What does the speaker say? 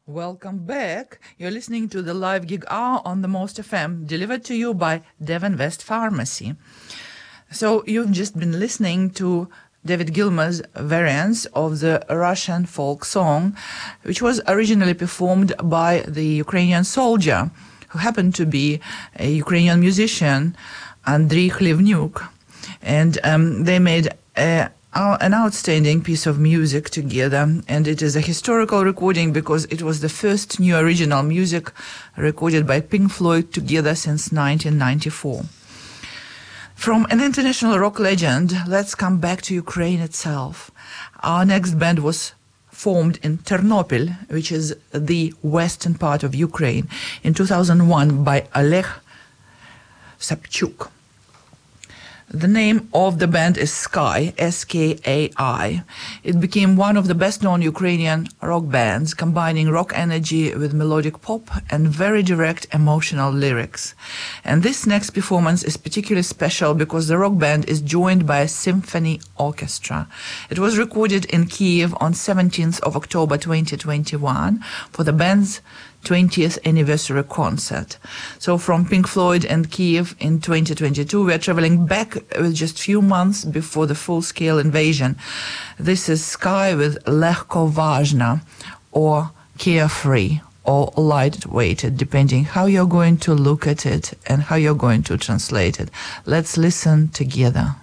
Welcome back. You're listening to the live gig hour on the Most FM, delivered to you by Devon West Pharmacy. So you've just been listening to David Gilmour's variants of the Russian folk song, which was originally performed by the Ukrainian soldier, who happened to be a Ukrainian musician, Andriy Khlevnyuk. And they made an outstanding piece of music together, and it is a historical recording because it was the first new original music recorded by Pink Floyd together since 1994. From an international rock legend, let's come back to Ukraine itself. Our next band was formed in Ternopil, which is the western part of Ukraine, in 2001 by Oleg Sapchuk. The name of the band is Skai, S-K-A-I. It became one of the best-known Ukrainian rock bands, combining rock energy with melodic pop and very direct emotional lyrics. And this next performance is particularly special because the rock band is joined by a symphony orchestra. It was recorded in Kiev on 17th of October 2021 for the band's 20th anniversary concert. So from Pink Floyd and Kiev in 2022, we are traveling back with just few months before the full-scale invasion. This is Skai with Lehko Vazhna, or Carefree, or Lightweighted, depending how you're going to look at it and how you're going to translate it. Let's listen together.